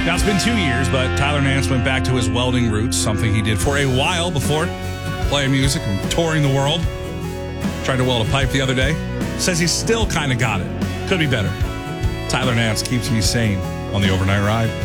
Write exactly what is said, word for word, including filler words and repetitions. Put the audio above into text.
Now, it's been two years, but Tyler Nance went back to his welding roots, something he did for a while before playing music and touring the world. Tried to weld a pipe the other day. Says he's still kind of got it. Could be better. Tyler Nance keeps me sane on the overnight ride.